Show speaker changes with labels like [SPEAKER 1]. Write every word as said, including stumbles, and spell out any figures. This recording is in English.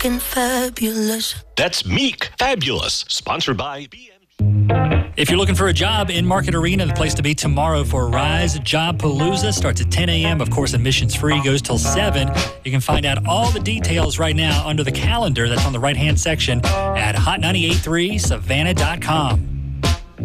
[SPEAKER 1] looking fabulous.
[SPEAKER 2] That's Meek Fabulous, sponsored by B M G.
[SPEAKER 3] If you're looking for a job in Market Arena, the place to be tomorrow for Rise Job Palooza starts at ten a.m. Of course, admission's free, goes till seven. You can find out all the details right now under the calendar that's on the right-hand section at hot nine eight three savannah dot com.